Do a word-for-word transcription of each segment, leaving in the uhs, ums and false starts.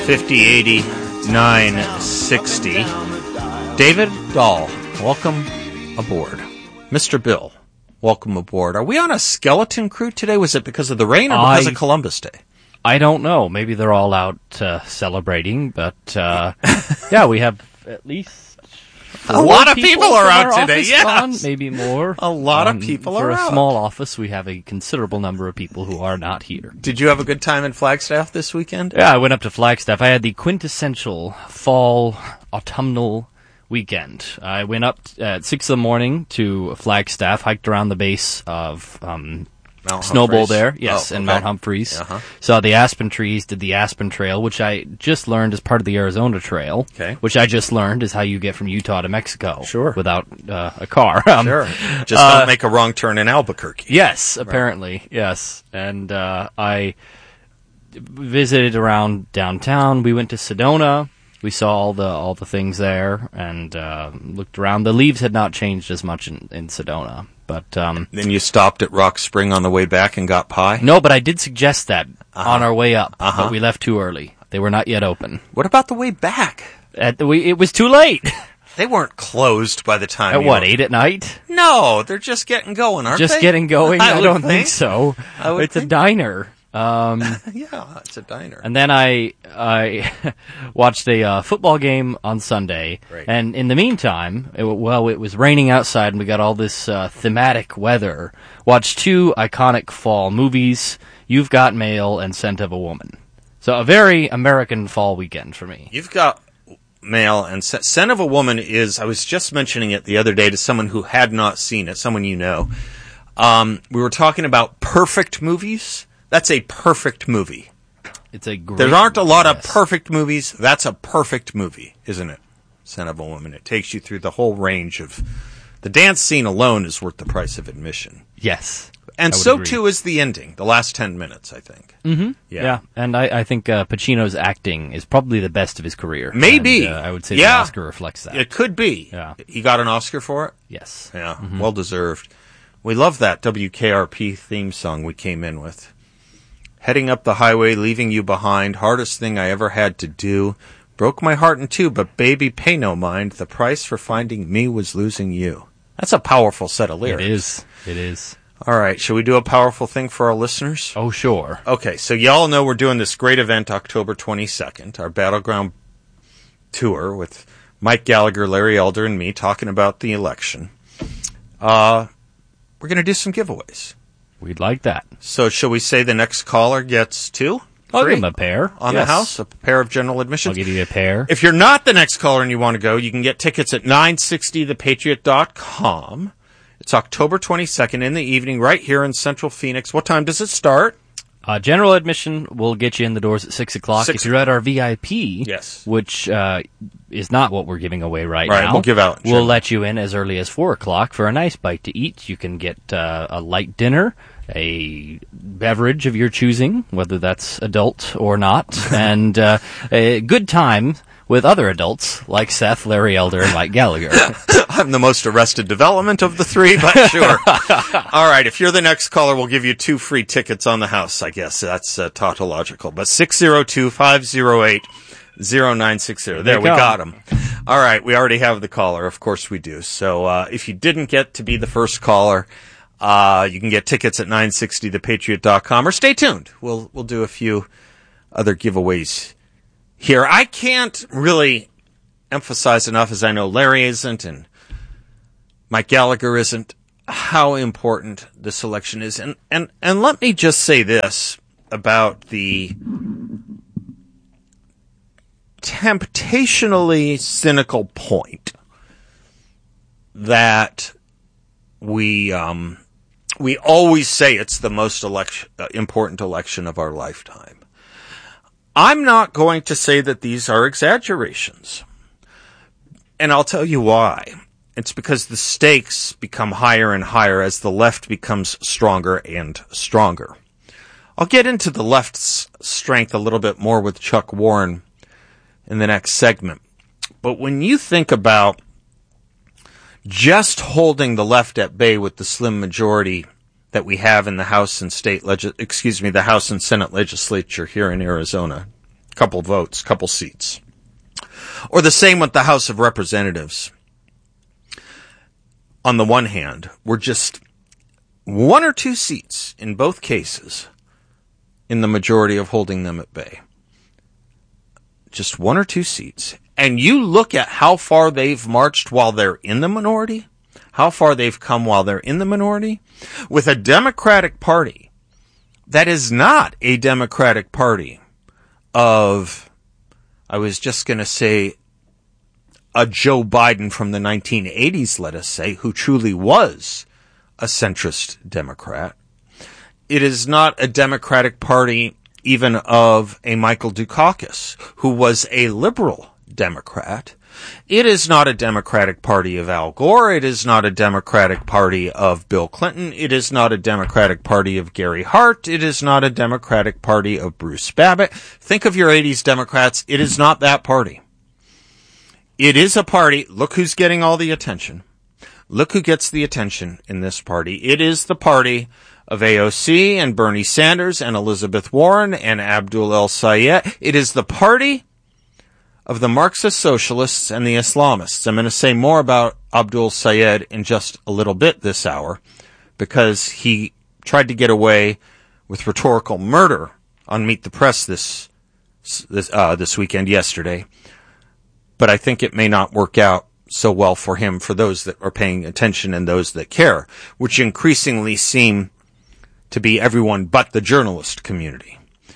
fifty eighty nine sixty. David Dahl, welcome aboard. Mister Bill, welcome aboard. Are we on a skeleton crew today? Was it because of the rain or because I, of Columbus Day? I don't know. Maybe they're all out uh, celebrating, but uh, yeah, we have at least a lot of people, people are out today. Yes, maybe more. A lot um, of people are out. For a small office, we have a considerable number of people who are not here. Did you have a good time in Flagstaff this weekend? Yeah, I went up to Flagstaff. I had the quintessential fall autumnal weekend. I went up at six in the morning to Flagstaff, hiked around the base of um, Mount Snowbowl Humphreys. there, yes, oh, and okay. Mount Humphreys. Uh-huh. Saw the Aspen trees, did the Aspen Trail, which I just learned is part of the Arizona Trail, okay. which I just learned is how you get from Utah to Mexico sure. without uh, a car. Um, sure. Just uh, don't make a wrong turn in Albuquerque. Yes, apparently, right. yes. And uh, I visited around downtown. We went to Sedona. We saw all the all the things there and uh, looked around. The leaves had not changed as much in, in Sedona. But um, then you stopped at Rock Spring on the way back and got pie? No, but I did suggest that uh-huh. on our way up, uh-huh. but we left too early. They were not yet open. What about the way back? At the, we, it was too late. They weren't closed by the time At you what, were... eight at night? No, they're just getting going, aren't just they? Just getting going? I, I don't think, think so. I would it's think. a diner. Um, yeah, it's a diner. And then I I watched a uh, football game on Sunday. Great. And in the meantime, it, well, it was raining outside and we got all this uh, thematic weather. Watched two iconic fall movies, You've Got Mail and Scent of a Woman. So a very American fall weekend for me. You've Got Mail and Scent of a Woman is, I was just mentioning it the other day to someone who had not seen it, someone you know. Um, we were talking about perfect movies. That's a perfect movie. It's a great There aren't a lot yes. of perfect movies. That's a perfect movie, isn't it? Scent of a Woman. It takes you through the whole range of... The dance scene alone is worth the price of admission. Yes. And so, agree. too, is the ending. The last ten minutes, I think. Mm-hmm. Yeah. yeah. And I, I think uh, Pacino's acting is probably the best of his career. Maybe. And, uh, I would say yeah. the Oscar reflects that. It could be. Yeah. He got an Oscar for it? Yes. Yeah. Mm-hmm. Well deserved. We love that W K R P theme song we came in with. Heading up the highway, leaving you behind. Hardest thing I ever had to do. Broke my heart in two, but baby, pay no mind. The price for finding me was losing you. That's a powerful set of lyrics. It is. It is. All right. Shall we do a powerful thing for our listeners? Oh, sure. Okay. So y'all know we're doing this great event October twenty-second, our Battleground tour with Mike Gallagher, Larry Elder, and me talking about the election. Uh, we're going to do some giveaways. We'd like that. So shall we say the next caller gets two? I'll give him a pair. On yes. the house, a pair of general admissions. I'll give you a pair. If you're not the next caller and you want to go, you can get tickets at nine sixty the patriot dot com. It's October twenty-second in the evening right here in Central Phoenix. What time does it start? Uh, general admission will get you in the doors at six o'clock. Six if you're at our V I P, yes. which uh, is not what we're giving away right, right now. We'll give out. We'll let you in as early as four o'clock for a nice bite to eat. You can get uh, a light dinner, a beverage of your choosing, whether that's adult or not, and uh, a good time with other adults like Seth, Larry Elder, and Mike Gallagher. I'm the most arrested development of the three, but sure. All right, if you're the next caller, we'll give you two free tickets on the house, I guess. That's uh, tautological. But six oh two, five oh eight, oh nine six oh. There, we got them. All right, we already have the caller. Of course we do. So uh, if you didn't get to be the first caller, uh, you can get tickets at nine sixty the patriot dot com, or stay tuned. We'll we'll do a few other giveaways here. I can't really emphasize enough, as I know Larry isn't and Mike Gallagher isn't, how important this election is. And, and, and let me just say this about the temptationally cynical point that we um, we always say it's the most election, uh, important election of our lifetime. I'm not going to say that these are exaggerations. And I'll tell you why. It's because the stakes become higher and higher as the left becomes stronger and stronger. I'll get into the left's strength a little bit more with Chuck Warren in the next segment. But when you think about just holding the left at bay with the slim majority that we have in the House and state legis- excuse me, the House and Senate legislature here in Arizona, couple votes, couple seats. Or the same with the House of Representatives. On the one hand, we're just one or two seats in both cases in the majority of holding them at bay. Just one or two seats. And you look at how far they've marched while they're in the minority, how far they've come while they're in the minority, with a Democratic Party that is not a Democratic Party of, I was just going to say, a Joe Biden from the nineteen eighties, let us say, who truly was a centrist Democrat. It is not a Democratic Party even of a Michael Dukakis, who was a liberal Democrat. It is not a Democratic Party of Al Gore. It is not a Democratic Party of Bill Clinton. It is not a Democratic Party of Gary Hart. It is not a Democratic Party of Bruce Babbitt. Think of your eighties Democrats. It is not that party. It is a party. Look who's getting all the attention. Look who gets the attention in this party. It is the party of A O C and Bernie Sanders and Elizabeth Warren and Abdul El-Sayed. It is the party of the Marxist socialists and the Islamists. I'm going to say more about Abdul Sayed in just a little bit this hour, because he tried to get away with rhetorical murder on Meet the Press this this, uh, this weekend, yesterday. But I think it may not work out so well for him, for those that are paying attention and those that care, which increasingly seem to be everyone but the journalist community.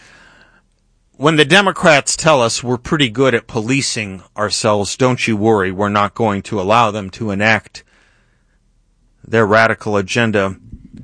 When the Democrats tell us we're pretty good at policing ourselves, don't you worry, we're not going to allow them to enact their radical agenda.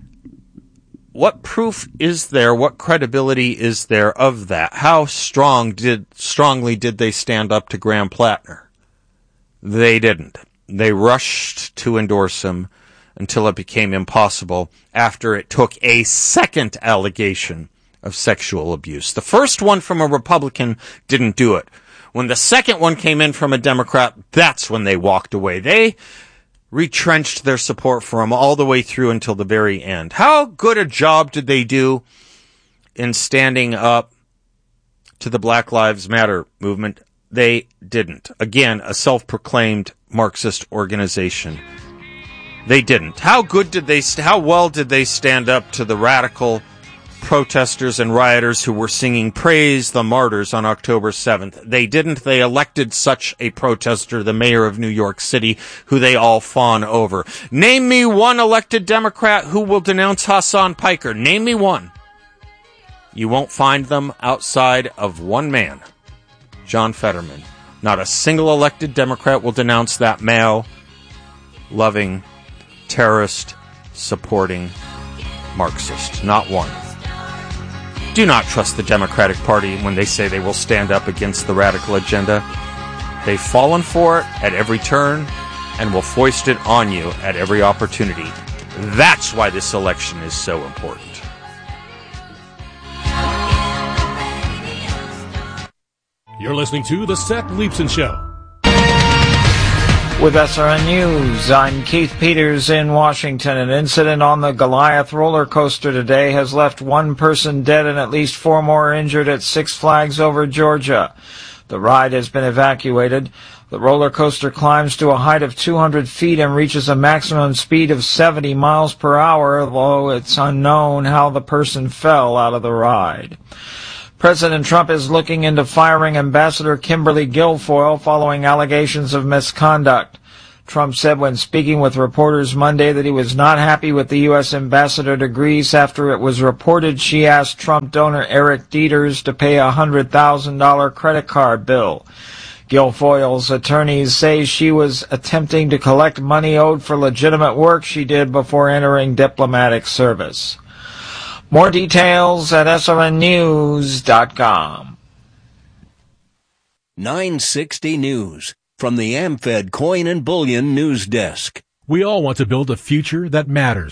What proof is there? What credibility is there of that? How strong did, strongly did they stand up to Graham Plattner? They didn't. They rushed to endorse him until it became impossible after it took a second allegation of sexual abuse. The first one from a Republican didn't do it. When the second one came in from a Democrat, that's when they walked away. They retrenched their support for him all the way through until the very end. How good a job did they do in standing up to the Black Lives Matter movement? They didn't. Again, a self-proclaimed Marxist organization. They didn't. How good did they, how well did they stand up to the radical protesters and rioters who were singing Praise the Martyrs on October seventh? They didn't. They elected such a protester, the mayor of New York City, who they all fawn over. Name me one elected Democrat who will denounce Hassan Piker. Name me one. You won't find them outside of one man, John Fetterman. Not a single elected Democrat will denounce that male-loving, terrorist-supporting Marxist. Not one. Do not trust the Democratic Party when they say they will stand up against the radical agenda. They've fallen for it at every turn and will foist it on you at every opportunity. That's why this election is so important. You're listening to The Seth Leibsohn Show. With S R N News, I'm Keith Peters in Washington. An incident on the Goliath roller coaster today has left one person dead and at least four more injured at Six Flags Over Georgia. The ride has been evacuated. The roller coaster climbs to a height of two hundred feet and reaches a maximum speed of seventy miles per hour, although it's unknown how the person fell out of the ride. President Trump is looking into firing Ambassador Kimberly Guilfoyle following allegations of misconduct. Trump said when speaking with reporters Monday that he was not happy with the U S ambassador to Greece after it was reported she asked Trump donor Eric Dieters to pay a one hundred thousand dollars credit card bill. Guilfoyle's attorneys say she was attempting to collect money owed for legitimate work she did before entering diplomatic service. More details at S R N news dot com. nine sixty News from the AmFed Coin and Bullion News Desk. We all want to build a future that matters.